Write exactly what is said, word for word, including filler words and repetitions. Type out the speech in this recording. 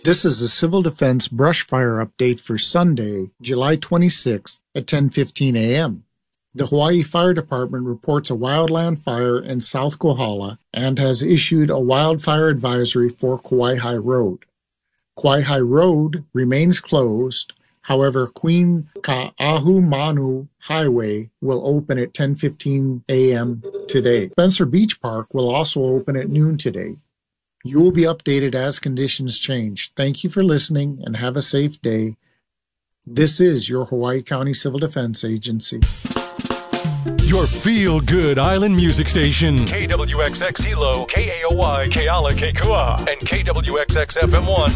This is a Civil Defense brush fire update for Sunday, July twenty-sixth at ten fifteen a.m. The Hawaii Fire Department reports a wildland fire in South Kohala and has issued a wildfire advisory for Kauai High Road. Kauai High Road remains closed. However, Queen Ka'ahumanu Highway will open at ten fifteen a.m. today. Spencer Beach Park will also open at noon today. You will be updated as conditions change. Thank you for listening and have a safe day. This is your Hawaii County Civil Defense Agency. Your feel-good island music station. K W X X Hilo, K A O Y, Keala, Kekua, and K W X X F M one